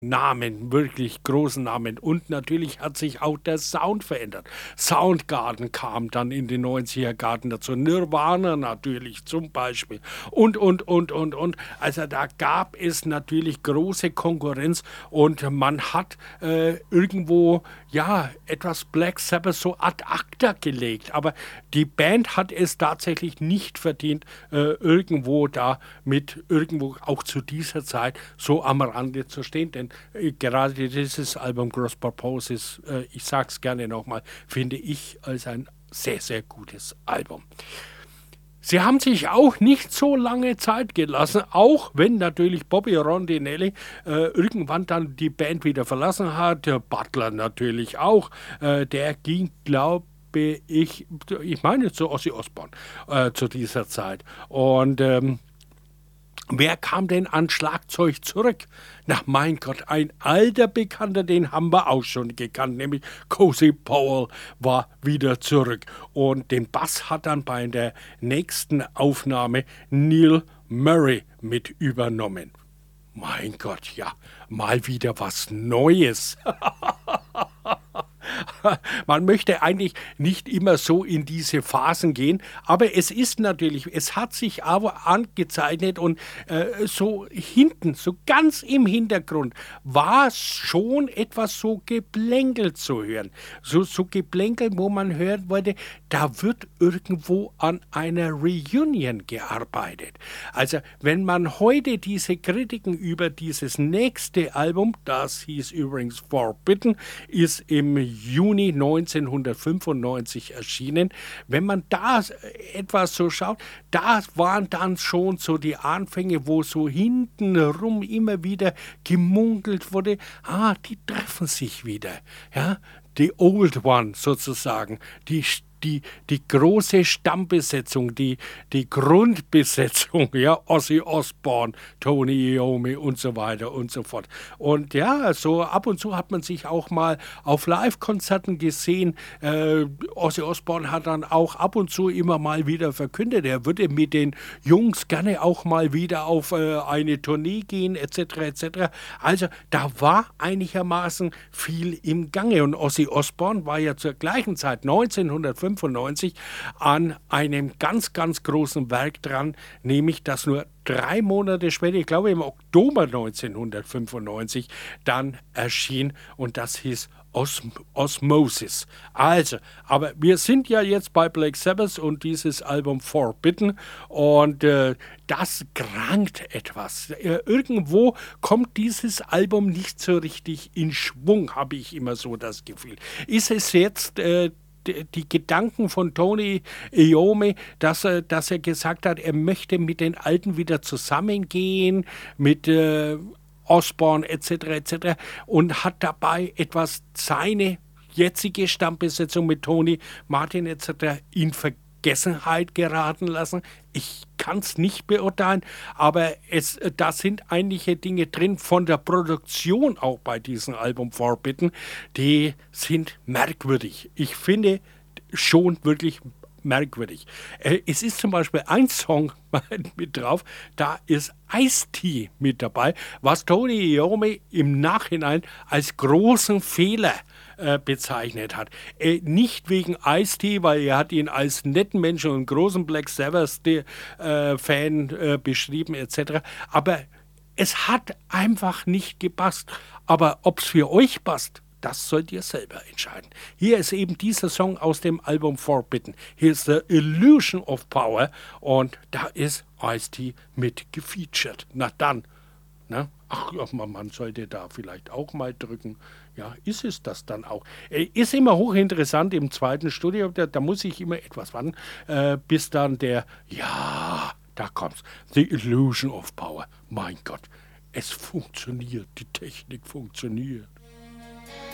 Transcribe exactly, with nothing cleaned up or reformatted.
Namen, wirklich großen Namen. Und natürlich hat sich auch der Sound verändert. Soundgarden kam dann in den neunziger Jahren dazu. Nirvana natürlich zum Beispiel. Und, und, und, und, und. Also da gab es natürlich große Konkurrenz und man hat äh, irgendwo, ja, etwas Black Sabbath so ad acta gelegt. Aber die Band hat es tatsächlich nicht verdient, äh, irgendwo da mit irgendwo auch zu dieser Zeit so am Rande zu stehen. Denn äh, gerade dieses Album Cross Purpose ist, äh, ich sag's gerne nochmal, finde ich als ein sehr, sehr gutes Album. Sie haben sich auch nicht so lange Zeit gelassen, auch wenn natürlich Bobby Rondinelli äh, irgendwann dann die Band wieder verlassen hat, der Butler natürlich auch, äh, der ging, glaube ich, ich meine zu Ozzy Osbourne äh, zu dieser Zeit. Und ähm, wer kam denn an Schlagzeug zurück? Na mein Gott, ein alter Bekannter, den haben wir auch schon gekannt, nämlich Cozy Powell war wieder zurück. Und den Bass hat dann bei der nächsten Aufnahme Neil Murray mit übernommen. Mein Gott, ja, mal wieder was Neues. Man möchte eigentlich nicht immer so in diese Phasen gehen, aber es ist natürlich, es hat sich aber angezeichnet und äh, so hinten, so ganz im Hintergrund war schon etwas so Geplänkel zu hören. So, so Geplänkel, wo man hören wollte, da wird irgendwo an einer Reunion gearbeitet. Also wenn man heute diese Kritiken über dieses nächste Album, das hieß übrigens Forbidden, ist im Juni neunzehnhundertfünfundneunzig erschienen. Wenn man da etwas so schaut, da waren dann schon so die Anfänge, wo so hintenrum immer wieder gemunkelt wurde, ah, die treffen sich wieder, ja, die Old One sozusagen, die Die, die große Stammbesetzung, die, die Grundbesetzung, ja, Ozzy Osbourne, Tony Iommi und so weiter und so fort. Und ja, so ab und zu hat man sich auch mal auf Live-Konzerten gesehen. Äh, Ozzy Osbourne hat dann auch ab und zu immer mal wieder verkündet, er würde mit den Jungs gerne auch mal wieder auf äh, eine Tournee gehen, et cetera et cetera. Also da war einigermaßen viel im Gange. Und Ozzy Osbourne war ja zur gleichen Zeit, neunzehnhundertfünfundneunzig, an einem ganz, ganz großen Werk dran, nämlich das nur drei Monate später, ich glaube im Oktober neunzehnhundertfünfundneunzig, dann erschien und das hieß Os Osmosis. Also, aber wir sind ja jetzt bei Black Sabbath und dieses Album Forbidden und äh, das krankt etwas. Äh, irgendwo kommt dieses Album nicht so richtig in Schwung, habe ich immer so das Gefühl. Ist es jetzt äh, die Gedanken von Tony Iommi, dass er, dass er gesagt hat, er möchte mit den Alten wieder zusammengehen, mit äh, Osbourne et cetera et cetera und hat dabei etwas seine jetzige Stammbesetzung mit Tony Martin et cetera in Vergessenheit geraten lassen. Ich kann es nicht beurteilen, aber es, da sind einige Dinge drin von der Produktion auch bei diesem Album Forbidden, die sind merkwürdig. Ich finde schon wirklich merkwürdig. Äh, es ist zum Beispiel ein Song mit drauf, da ist Ice-T mit dabei, was Tony Iommi im Nachhinein als großen Fehler äh, bezeichnet hat. Äh, nicht wegen Ice-T, weil er hat ihn als netten Menschen und großen Black Sabbath-Fan äh, beschrieben et cetera. Aber es hat einfach nicht gepasst. Aber ob es für euch passt, das sollt ihr selber entscheiden. Hier ist eben dieser Song aus dem Album Forbidden. Hier ist The Illusion of Power und da ist Ice-T mit gefeatured. Na dann, ne? Ach, man sollte da vielleicht auch mal drücken. Ja, ist es das dann auch? Ist immer hochinteressant im zweiten Studio, da, da muss ich immer etwas warten, äh, bis dann der, ja, da kommt's, The Illusion of Power. Mein Gott, es funktioniert, die Technik funktioniert.